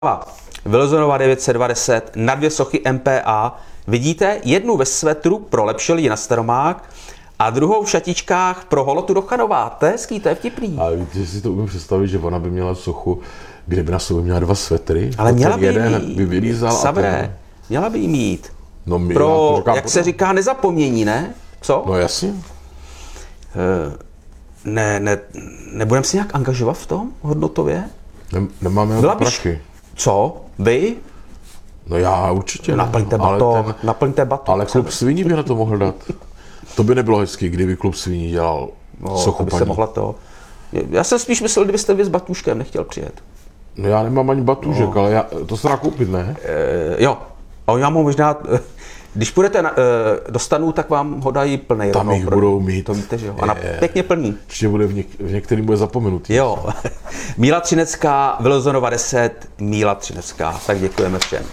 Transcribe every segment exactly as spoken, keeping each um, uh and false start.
Wilsonova devět set dvacet na dvě sochy M P A. Vidíte, jednu ve svetru pro lepší lidi na Staromák a druhou v šatičkách pro holotu do Chanová. To je hezký, to je vtipný. A víte, že si to umím představit, že ona by měla sochu, kde by na sobě měla dva svetry. Ale měla by jeden mít. by vylízal Sabré, ten... měla by jí mít. No my, pro, říkám, jak se říká, nezapomnění, ne? Co? No jasně. Uh, ne, ne, nebudeme se nějak angažovat v tom hodnotově? Nem, nemáme na prachy. Co? Vy? No já určitě. Naplňte batoh, ten, naplňte batoh. Ale klub sviní by na to mohl dát. To by nebylo hezky, kdyby klub sviní dělal no, sochu to by paní. se mohla to. Já jsem spíš myslel, kdybyste vy s Batuškem nechtěl přijet. No já nemám ani batůžek, no. ale já, to se dá koupit, ne? E, jo. A já mám možná, když půjdete na, e, do stanu, tak vám ho dají plnej. Tam jich budou mít. To víte, že jo. A na, pěkně plný. Ještě bude v, něk, v některým bude zapomenutý. Jo. Míla Třinecká, Wilsonova deset, Míla Třinecká. Tak děkujeme všem.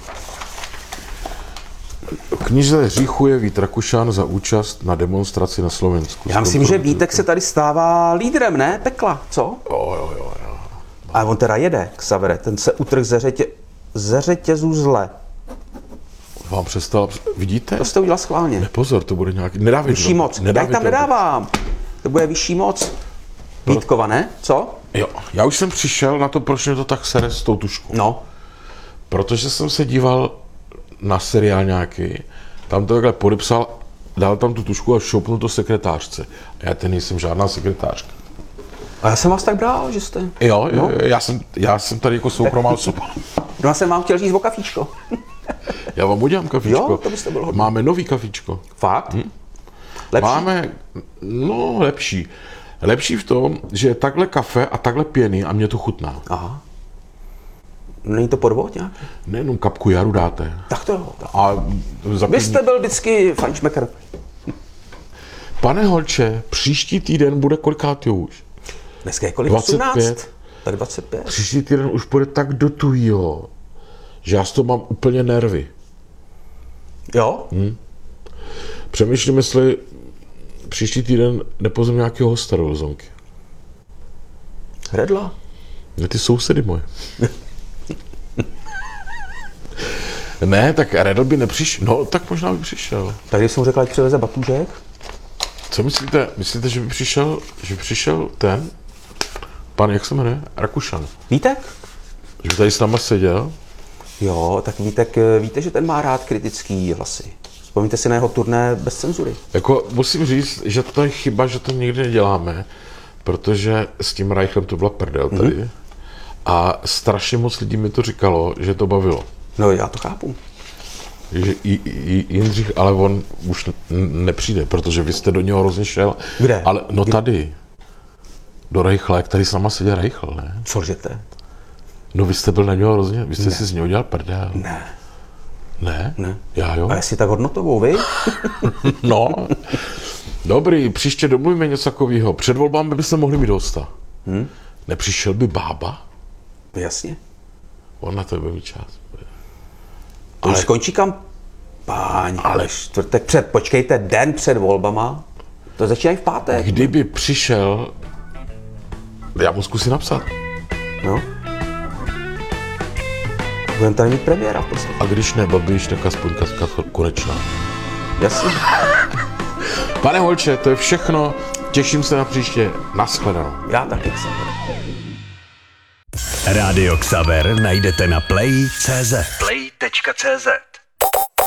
Knize hříchuje Vít Rakušan za účast na demonstraci na Slovensku. Já myslím, že Vítek se tady stává lídrem, ne? Pekla, co? Jo, jo, jo. jo. A on teda jede, Xavere, ten se utrh ze, řetě, ze řetězů zle. Vám přestal, vidíte? To jste udělal schválně. Ne, pozor, to bude nějaký, nedávej vyšší to, moc, já tam nedávám. To bude vyšší moc. Vítkova, ne? Co? Jo, já už jsem přišel na to, proč mě to tak sere s tou tuškou. No. Protože jsem se díval na seriál nějaký, tam to takhle podepsal, dal tam tu tušku a šoupnul to sekretářce. A já ten nejsem žádná sekretářka. A já jsem vás tak bral, že jste... Jo, no. jo já, jsem, já jsem tady jako soukromá osoba. No já jsem vám chtěl říct o kafíčko. Já vám udělám kafíčko. Jo, to byste byl hodný. Máme nový kafíčko. Fakt? Hm? Lepší? Máme, no lepší. Lepší v tom, že je takhle kafe a takhle pěny a mě to chutná. Aha. Není to podvod nějak? Nejenom kapku jaru dáte. Tak to jo. Tak. A Vy jste byl vždycky fajnšmekr. Pane Holče, příští týden bude kolikátý už? Dneska je kolik? dvacet pět. osmnáct? Tak dvacet pět. Příští týden už bude tak do tuhýho, že já z toho mám úplně nervy. Jo? Hm. Přemýšlím, jestli příští týden nepozvem nějakého hosta do Lzonky. Redla? Ne, ty sousedy moje. Ne, tak Redl by nepřišel. No, tak možná by přišel. Tak když jsem mu řekl, ať přiveze batůžek? Co myslíte? Myslíte, že by přišel, že by přišel ten pan, jak se jmenuje? Rakušan. Vítek? Že by tady s náma seděl? Jo, tak Vítek, víte, že ten má rád kritický hlasy. Vzpomněte si na jeho turné bez cenzury. Jako musím říct, že to je chyba, že to nikdy neděláme, protože s tím Reichlem to byla prdel tady. Mm-hmm. A strašně moc lidí mi to říkalo, že to bavilo. No já to chápu. Že i, i, Jindřich, ale on už nepřijde, protože vy jste do něho hrozně šel. Kde? Ale, no Kde? tady. Do Reichle, jak tady s náma seděl Reichl, ne? Co lžete? No vy jste byl na něho hrozně, vy jste ne. si z něho dělal prdel. Ne. Ne? Ne. Já jo. A jestli tak hodnotovou, vy? No. Dobrý, příště domluvíme něco takového. Před volbami by se mohli mít hosta. Hm? Nepřišel by Bába? Jasně. On na to bude mít čas. To už skončí kampaň. Ale čtvrtek před, počkejte, den před volbama. To začínají v pátek. Kdyby přišel, já mu zkusím napsat. No. Budeme tady mít premiéra v podstatě. A když ne Babiš, tak aspoň Katka Konečná. Jasně. Pane Holče, to je všechno. Těším se na příště. Naschledanou. Já taky jsem. Rádio Xaver najdete na play tečka cé zet. play tečka cé zet